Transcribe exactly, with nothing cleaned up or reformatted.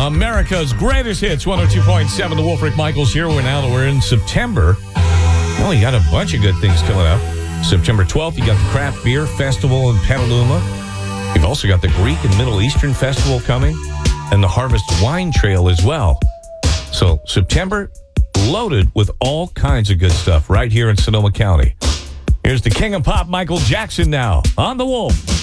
America's greatest hits, one oh two point seven. The Wolf Rick Michaels here. We're now that we're in September. Well, you got a bunch of good things coming up. September twelfth, you got the Craft Beer Festival in Petaluma. You've also got the Greek and Middle Eastern Festival coming, and the Harvest Wine Trail as well. So September, loaded with all kinds of good stuff right here in Sonoma County. Here's the King of Pop, Michael Jackson, now on The Wolf.